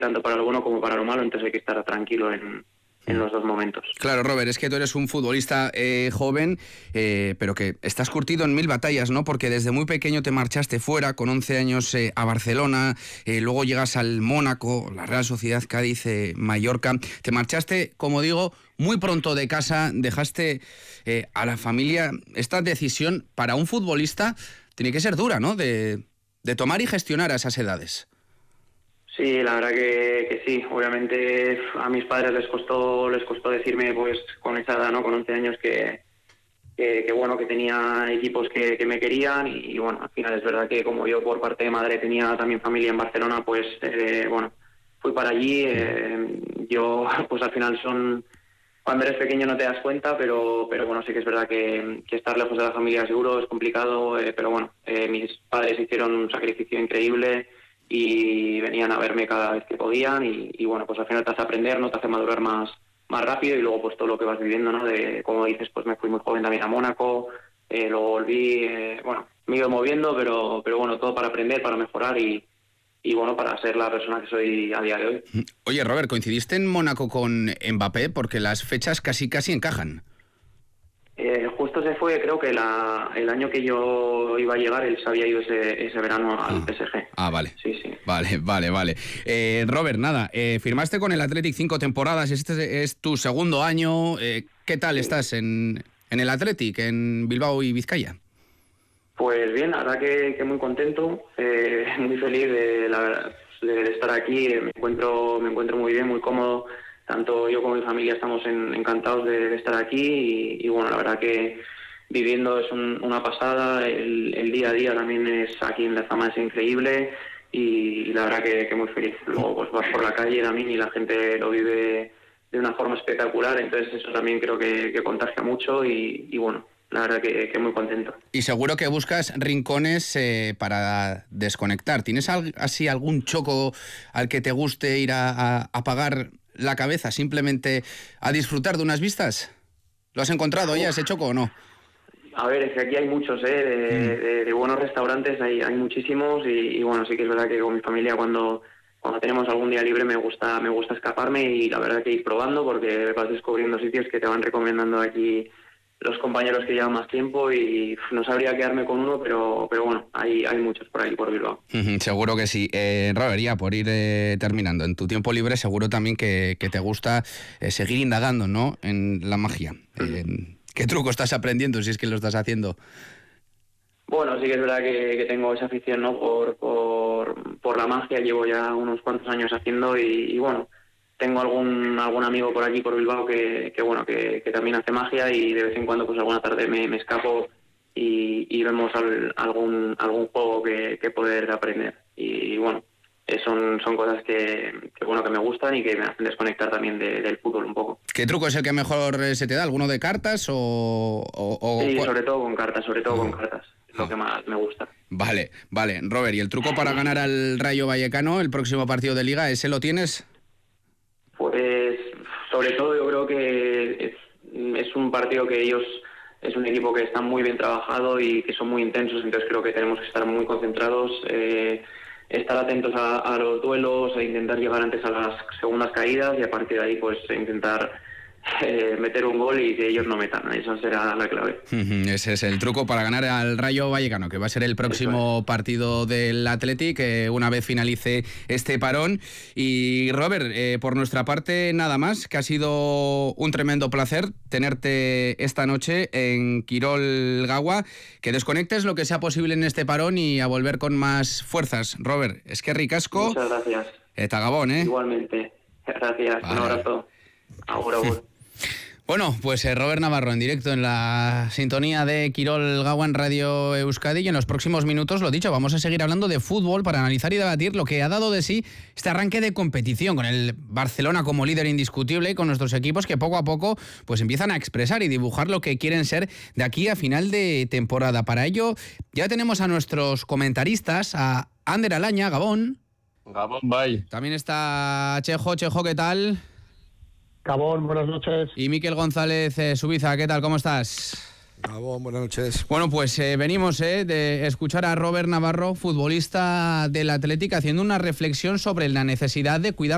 tanto para lo bueno como para lo malo, entonces hay que estar tranquilo en los dos momentos. Claro, Robert, es que tú eres un futbolista joven, pero que estás curtido en 1000 batallas, ¿no? Porque desde muy pequeño te marchaste fuera, con 11 años a Barcelona, luego llegas al Mónaco, la Real Sociedad, Cádiz, Mallorca. Te marchaste, como digo, muy pronto de casa, dejaste a la familia. Esta decisión para un futbolista tiene que ser dura, ¿no? De tomar y gestionar a esas edades. Sí, la verdad que sí. Obviamente a mis padres les costó decirme, pues con esa edad, ¿no? Con 11 años que bueno, que tenía equipos que me querían y bueno, al final es verdad que como yo por parte de madre tenía también familia en Barcelona, pues bueno, fui para allí. Yo pues al final cuando eres pequeño no te das cuenta, pero bueno, sí que es verdad que estar lejos de la familia seguro es complicado, pero bueno, mis padres hicieron un sacrificio increíble y venían a verme cada vez que podían y bueno, pues al final te hace aprender, no te hace madurar más rápido y luego pues todo lo que vas viviendo, ¿no? De, como dices, pues me fui muy joven también a Mónaco, luego volví, bueno, me he ido moviendo, pero bueno, todo para aprender, para mejorar y bueno, para ser la persona que soy a día de hoy. Oye, Robert, ¿coincidiste en Mónaco con Mbappé? Porque las fechas casi encajan. Justo se fue, creo que el año que yo iba a llegar, él se había ido ese verano al PSG. Vale. Sí. Vale. Robert, nada, firmaste con el Athletic 5 temporadas, este es tu segundo año. ¿Qué tal estás en el Athletic, en Bilbao y Vizcaya? Pues bien, la verdad que muy contento, muy feliz de estar aquí. Me encuentro muy bien, muy cómodo. Tanto yo como mi familia estamos encantados de estar aquí y bueno, la verdad que viviendo es una pasada, el día a día también es aquí en Lezama es increíble y la verdad que muy feliz. Luego pues vas por la calle también y la gente lo vive de una forma espectacular, entonces eso también creo que contagia mucho y bueno, la verdad que muy contento. Y seguro que buscas rincones para desconectar. ¿Tienes así algún choco al que te guste ir a apagar la cabeza, simplemente a disfrutar de unas vistas? ¿Lo has encontrado ya ese choco o no? A ver, es que aquí hay muchos, de buenos restaurantes, hay muchísimos y bueno, sí que es verdad que con mi familia cuando tenemos algún día libre me gusta escaparme y la verdad que ir probando porque vas descubriendo sitios que te van recomendando aquí los compañeros que llevan más tiempo y no sabría quedarme con uno, pero bueno, hay muchos por ahí, por Bilbao. Seguro que sí. Robert, ya por ir terminando, en tu tiempo libre seguro también que te gusta seguir indagando, ¿no?, en la magia. ¿Qué truco estás aprendiendo, si es que lo estás haciendo? Bueno, sí que es verdad que tengo esa afición, ¿no?, por la magia. Llevo ya unos cuantos años haciendo y bueno, tengo algún amigo por aquí, por Bilbao, que también hace magia y de vez en cuando pues alguna tarde me escapo y vemos algún juego que poder aprender. Y bueno, son cosas que me gustan y que me hacen desconectar también del fútbol un poco. ¿Qué truco es el que mejor se te da? ¿Alguno de cartas o...? Sí, sobre todo con cartas, es lo que más me gusta. Vale. Robert, ¿y el truco para ganar al Rayo Vallecano el próximo partido de Liga, ese lo tienes? Pues sobre todo yo creo que es un partido que ellos, es un equipo que está muy bien trabajado y que son muy intensos, entonces creo que tenemos que estar muy concentrados, estar atentos a los duelos, e intentar llegar antes a las segundas caídas y a partir de ahí pues intentar meter un gol y que ellos no metan, eso será la clave. Ese es el truco para ganar al Rayo Vallecano, que va a ser el próximo partido del Athletic una vez finalice este parón. Y Robert, por nuestra parte nada más, que ha sido un tremendo placer tenerte esta noche en Quirol Gaua, que desconectes lo que sea posible en este parón y a volver con más fuerzas. Robert, es que ricasco. Muchas gracias. Eta Gabón, Igualmente, gracias, vale. Un abrazo. Agur. Bueno, pues Robert Navarro en directo en la sintonía de Quirol Gaua en Radio Euskadi y en los próximos minutos, lo dicho, vamos a seguir hablando de fútbol para analizar y debatir lo que ha dado de sí este arranque de competición con el Barcelona como líder indiscutible y con nuestros equipos que poco a poco pues empiezan a expresar y dibujar lo que quieren ser de aquí a final de temporada. Para ello ya tenemos a nuestros comentaristas, a Ander Alaña, Gabón. Gabón, bye. También está Chejo, ¿qué tal? Gabón, buenas noches. Y Miquel González Subiza, ¿qué tal? ¿Cómo estás? Gabón, buenas noches. Bueno, pues venimos de escuchar a Robert Navarro, futbolista del Athletic, haciendo una reflexión sobre la necesidad de cuidar